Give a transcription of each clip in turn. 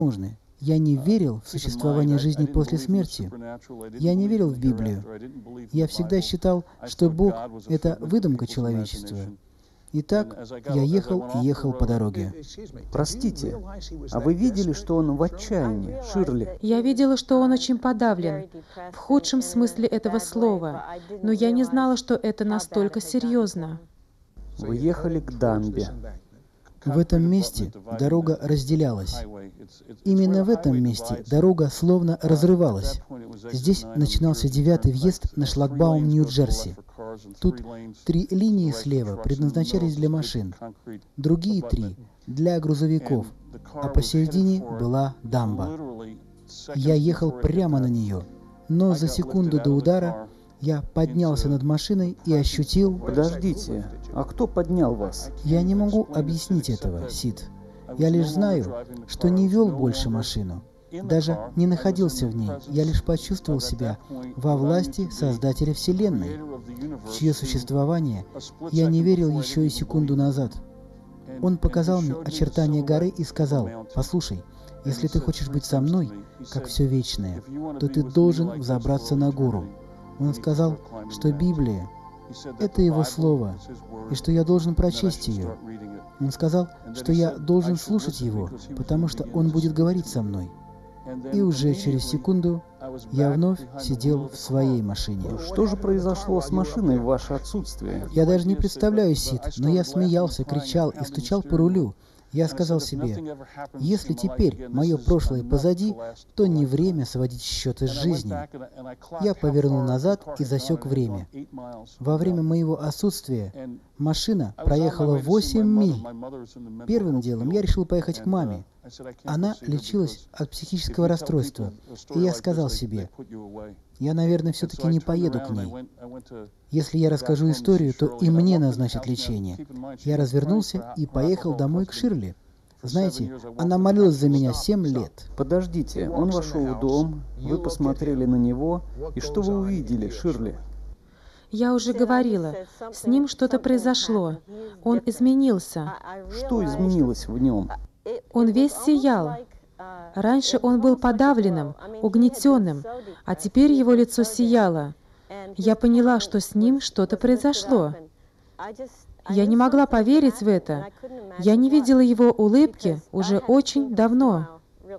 невозможны. Я не верил в существование жизни после смерти. Я не верил в Библию. Я всегда считал, что Бог — это выдумка человечества. Итак, я ехал и ехал по дороге. Простите, а вы видели, что он в отчаянии, Ширли? Я видела, что он очень подавлен, в худшем смысле этого слова, но я не знала, что это настолько серьезно. Вы ехали к дамбе. В этом месте дорога разделялась. Именно в этом месте дорога словно разрывалась. Здесь начинался 9-й въезд на шлагбаум Нью-Джерси. Тут 3 линии слева предназначались для машин, другие 3 — для грузовиков, а посередине была дамба. Я ехал прямо на нее, но за секунду до удара я поднялся над машиной и ощутил... Подождите, а кто поднял вас? Я не могу объяснить этого, Сид. Я лишь знаю, что не вел больше машину. Даже не находился в ней. Я лишь почувствовал себя во власти Создателя Вселенной, в чье существование я не верил еще и секунду назад. Он показал мне очертания горы и сказал: «Послушай, если ты хочешь быть со мной, как все вечное, то ты должен взобраться на гору». Он сказал, что Библия — это Его Слово, и что я должен прочесть ее. Он сказал, что я должен слушать Его, потому что Он будет говорить со мной. И уже через секунду я вновь сидел в своей машине. Что же произошло с машиной в ваше отсутствие? Я даже не представляю, Сид, но я смеялся, кричал и стучал по рулю. Я сказал себе: если теперь мое прошлое позади, то не время сводить счеты с жизнью. Я повернул назад и засек время. Во время моего отсутствия машина проехала 8 миль. Первым делом я решил поехать к маме. Она лечилась от психического расстройства, и я сказал себе: я, наверное, все-таки не поеду к ней. Если я расскажу историю, то и мне назначат лечение. Я развернулся и поехал домой к Ширли. Знаете, она молилась за меня 7 лет. Подождите, он вошел в дом, вы посмотрели на него, и что вы увидели, Ширли? Я уже говорила, с ним что-то произошло. Он изменился. Что изменилось в нем? Он весь сиял. Раньше он был подавленным, угнетенным, а теперь его лицо сияло. Я поняла, что с ним что-то произошло. Я не могла поверить в это. Я не видела его улыбки уже очень давно.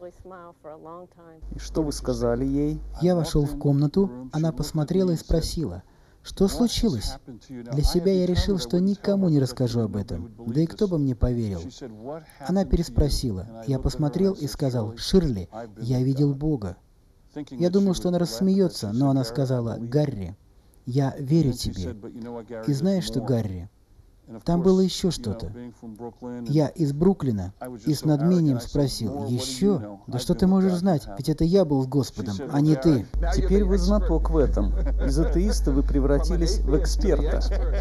И что вы сказали ей? Я вошел в комнату, она посмотрела и спросила: что случилось? Для себя я решил, что никому не расскажу об этом, да и кто бы мне поверил. Она переспросила. Я посмотрел и сказал: Ширли, я видел Бога. Я думал, что она рассмеется, но она сказала: Гарри, я верю тебе. И знаешь что, Гарри, там было еще что-то. Я из Бруклина и с надмением спросил: еще? Да что ты можешь знать? Ведь это я был с Господом, а не ты. Теперь вы знаток в этом. Из атеиста вы превратились в эксперта.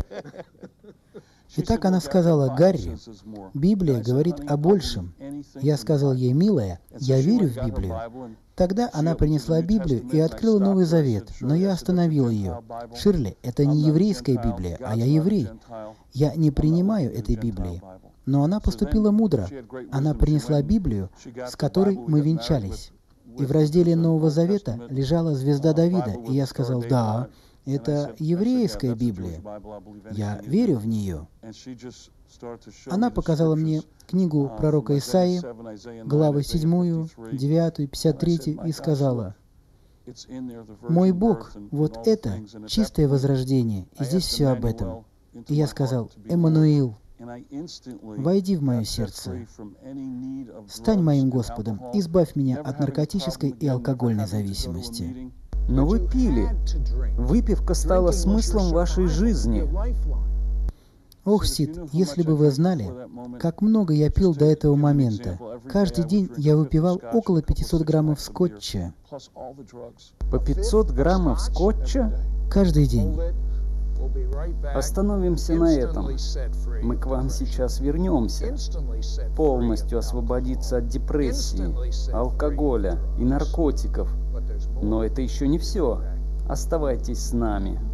Итак, она сказала: Гарри, Библия говорит о большем. Я сказал ей: милая, я верю в Библию. Тогда она принесла Библию и открыла Новый Завет, но я остановил ее. Ширли, это не еврейская Библия, а я еврей. Я не принимаю этой Библии. Но она поступила мудро. Она принесла Библию, с которой мы венчались. И в разделе Нового Завета лежала звезда Давида, и я сказал: да, это еврейская Библия. Я верю в нее. Она показала мне книгу пророка Исаии, главы 7, 9, 53, и сказала: «Мой Бог, вот это чистое возрождение, и здесь все об этом». И я сказал: «Эммануил, войди в мое сердце, стань моим Господом, избавь меня от наркотической и алкогольной зависимости». Но вы пили. Выпивка стала смыслом вашей жизни. Ох, Сид, если бы вы знали, как много я пил до этого момента. Каждый день я выпивал около 500 граммов скотча. По 500 граммов скотча? Каждый день. Остановимся на этом. Мы к вам сейчас вернемся. Полностью освободиться от депрессии, алкоголя и наркотиков. Но это еще не все. Оставайтесь с нами.